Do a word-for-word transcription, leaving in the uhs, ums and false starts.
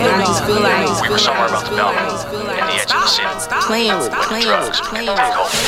I just feel like We were somewhere about the Beltway, in the edge of the city. playing with, playing with, playing with.